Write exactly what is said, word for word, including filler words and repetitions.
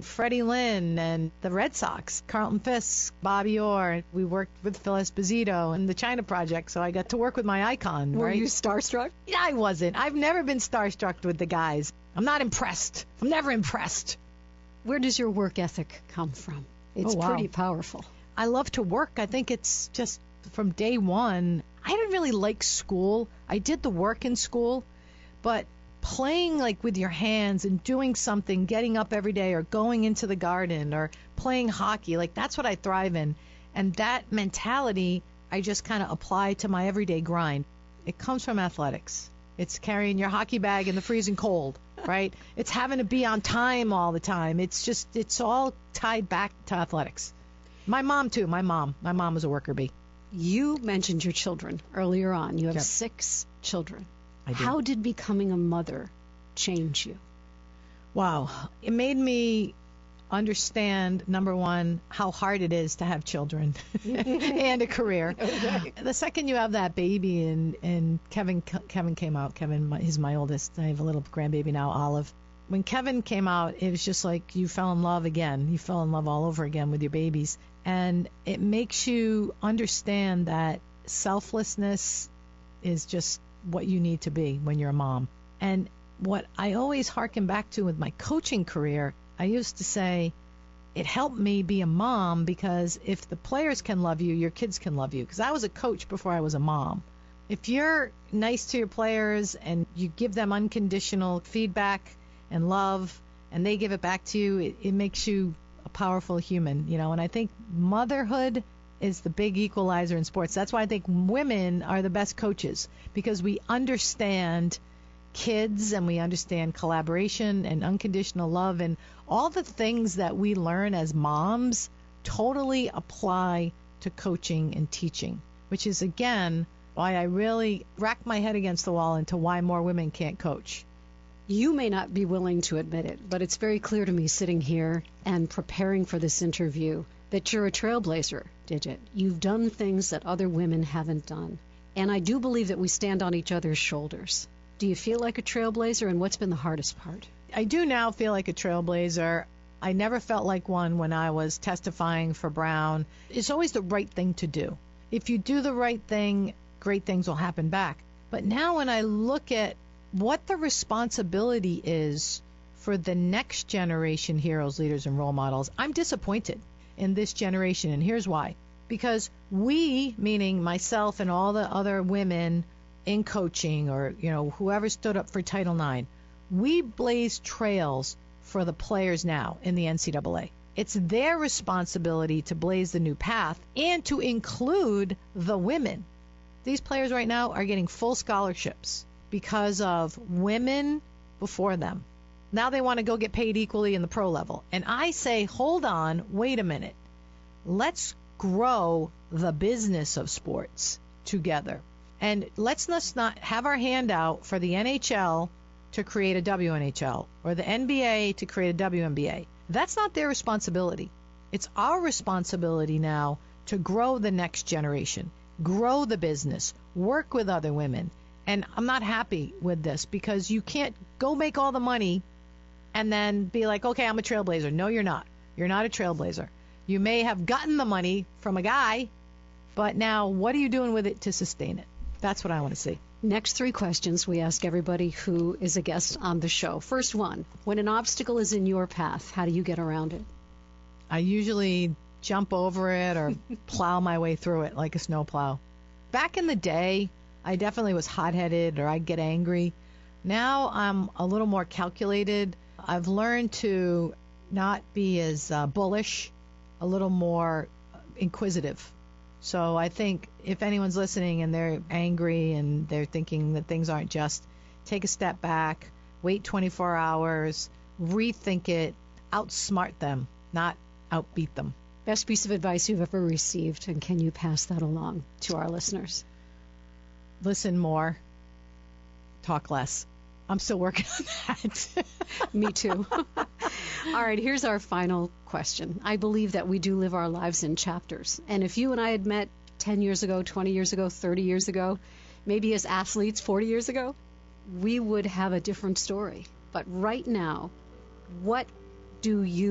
and Freddie Lynn and the Red Sox, Carlton Fisk, Bobby Orr. We worked with Phil Esposito and the China Project, so I got to work with my icon. Were right? you starstruck? Yeah, I wasn't. I've never been starstruck with the guys. I'm not impressed. I'm never impressed. Where does your work ethic come from? It's Oh, wow. pretty powerful. I love to work. I think it's just from day one. I didn't really like school. I did the work in school, but playing like with your hands and doing something, getting up every day or going into the garden or playing hockey, like that's what I thrive in. And that mentality I just kind of apply to my everyday grind. It comes from athletics. It's carrying your hockey bag in the freezing cold, right? It's having to be on time all the time. It's just, it's all tied back to athletics. My mom, too. My mom. My mom was a worker bee. You mentioned your children earlier on. You have Yep. six children. I do. How did becoming a mother change you? Wow. It made me understand, number one, how hard it is to have children and a career. Okay. The second you have that baby, and, and Kevin Kevin came out. Kevin, my, he's my oldest. I have a little grandbaby now, Olive. When Kevin came out, it was just like you fell in love again. You fell in love all over again with your babies. And it makes you understand that selflessness is just what you need to be when you're a mom. And what I always hearken back to with my coaching career, I used to say, it helped me be a mom because if the players can love you, your kids can love you. Because I was a coach before I was a mom. If you're nice to your players and you give them unconditional feedback and love, and they give it back to you, it, it makes you a powerful human, you know. And I think motherhood is the big equalizer in sports. That's why I think women are the best coaches, because we understand kids and we understand collaboration and unconditional love, and all the things that we learn as moms totally apply to coaching and teaching, which is, again, why I really rack my head against the wall into why more women can't coach. You may not be willing to admit it, but it's very clear to me sitting here and preparing for this interview that you're a trailblazer, Digit. You've done things that other women haven't done. And I do believe that we stand on each other's shoulders. Do you feel like a trailblazer, and what's been the hardest part? I do now feel like a trailblazer. I never felt like one when I was testifying for Brown. It's always the right thing to do. If you do the right thing, great things will happen back. But now when I look at what the responsibility is for the next generation heroes, leaders, and role models, I'm disappointed in this generation, and here's why. Because we, meaning myself and all the other women in coaching, or you know whoever stood up for Title nine, we blaze trails for the players now in the N C double A. It's their responsibility to blaze the new path and to include the women. These players right now are getting full scholarships because of women before them. Now they want to go get paid equally in the pro level. And I say, hold on, wait a minute. Let's grow the business of sports together. And let's not have our hand out for the N H L to create a W N H L or the N B A to create a W N B A. That's not their responsibility. It's our responsibility now to grow the next generation, grow the business, work with other women. And I'm not happy with this, because you can't go make all the money and then be like, okay, I'm a trailblazer. No, you're not. You're not a trailblazer. You may have gotten the money from a guy, but now what are you doing with it to sustain it? That's what I want to see. Next three questions we ask everybody who is a guest on the show. First one, when an obstacle is in your path, how do you get around it? I usually jump over it or plow my way through it like a snowplow. Back in the day, I definitely was hot-headed, or I'd get angry. Now I'm a little more calculated. I've learned to not be as uh, bullish, a little more inquisitive. So I think if anyone's listening and they're angry and they're thinking that things aren't just, take a step back, wait twenty-four hours, rethink it, outsmart them, not outbeat them. Best piece of advice you've ever received, and can you pass that along to our listeners? Listen more, talk less. I'm still working on that. Me too. All right, here's our final question. I believe that we do live our lives in chapters. And if you and I had met ten years ago, twenty years ago, thirty years ago, maybe as athletes forty years ago, we would have a different story. But right now, what do you